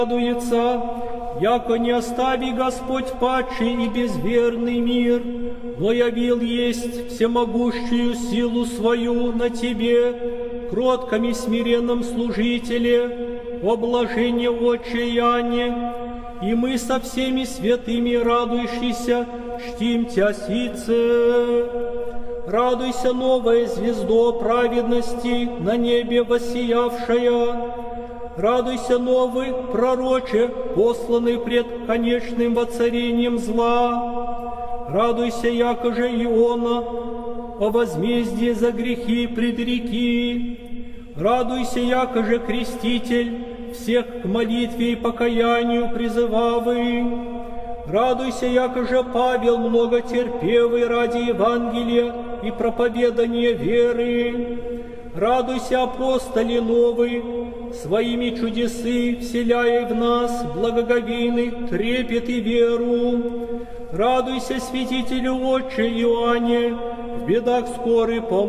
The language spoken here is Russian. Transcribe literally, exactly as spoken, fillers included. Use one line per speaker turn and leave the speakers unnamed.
радуется, яко не остави Господь падший и безверный мир, но явил есть всемогущую силу свою на тебе, кротком и смиренном служителе, о блаженне Отче Иоанне, и мы со всеми святыми радующиеся чтим Тя сице. Радуйся, новая звездо праведности на небе воссиявшая, радуйся, новый пророче, посланный пред конечным воцарением зла. Радуйся, яко же Иона о возмездии за грехи предреки. Радуйся, яко же креститель всех к молитве и покаянию призывавый. Радуйся, яко же Павел многотерпевый ради Евангелия и проповедания веры. Радуйся, апостоле новый, своими чудесы вселяя в нас благоговейный трепет и веру. Радуйся, святителю Отче Иоанне, в бедах скорый помощь.